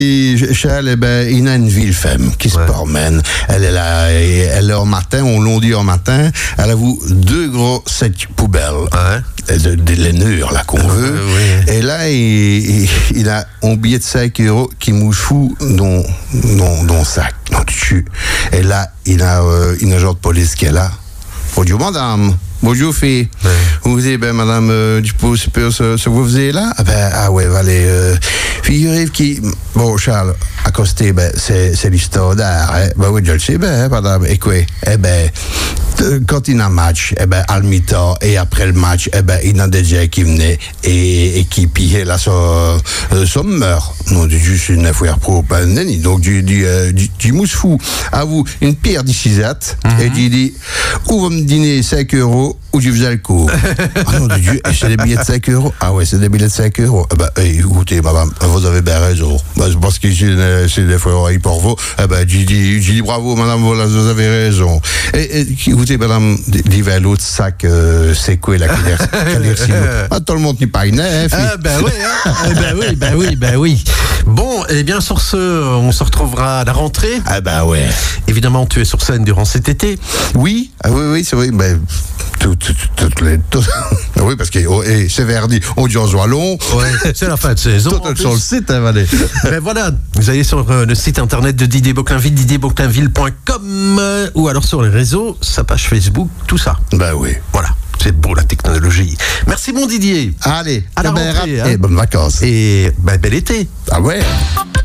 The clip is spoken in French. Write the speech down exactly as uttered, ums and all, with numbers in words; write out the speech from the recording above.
Et Charles, eh ben, il a une ville femme qui se ouais. promène. Elle est là, elle est au matin, on l'a dit au matin, elle a vu deux gros sacs poubelles. Ouais. De, de lainure, là, qu'on euh, veut. Oui. Et là, il, il, il a un billet de cinq euros qui mouche fou dans, dans, dans sac, dans dessus. Et là, il a euh, une agent de police qui est là. Bonjour, madame. Bonjour, fille. Ouais. Vous dites, ben, madame, euh, du coup, c'est peu ce que vous faisiez là? Ah, ben, ah ouais, allez, euh, figurez qui. Bon, Charles, accosté, ben, c'est, c'est l'histoire d'art, hein? Ben oui, je le sais, ben, madame. Et quoi? Eh ben, quand il y a un match, eh ben, à le mi-temps, et après le match, eh ben, il y a des gens qui venaient et, et qui pillaient là, son, euh, son meurt. Non, du juste une affaire propre, ben, donc, du, du, euh, du, du mousse fou. À vous, une pierre d'icisate, mm-hmm. et tu dis, où va me dîner cinq euros? Où tu faisais le cours. Ah non, de Dieu, c'est des billets de cinq euros. Ah ouais, c'est des billets de cinq euros. Eh ben, hey, écoutez, madame, vous avez bien raison. Ben, c'est parce que c'est, c'est des fois pour vous. Eh ben, j'ai dit, j'ai dit bravo, madame, vous avez raison. Et, et écoutez, madame, l'hiver, l'autre sac, euh, c'est quoi, la calère? Ah, tout le monde n'est pas une, hein, fille. Ah, ben oui, hein. Eh ben oui, ben oui, ben oui. Bon, eh bien, sur ce, on se retrouvera à la rentrée. Ah, ben ouais. Évidemment, tu es sur scène durant cet été. Oui, ah, oui, oui, c'est vrai, ben, tout, tout, tout, tout, tout, oui, parce que oh, et c'est Verdi, on dit en Joalon. Ouais, c'est la fin de saison. Tout sur le site, hein, allez. Ben voilà, vous allez sur euh, le site internet de Didier Boclainville, didier boclainville point com, euh, ou alors sur les réseaux, sa page Facebook, tout ça. Ben oui. Voilà, c'est beau la technologie. Merci mon Didier. Allez, à la ben, rentrée. Hein. Et bonnes vacances. Et ben, bel été. Ah ouais.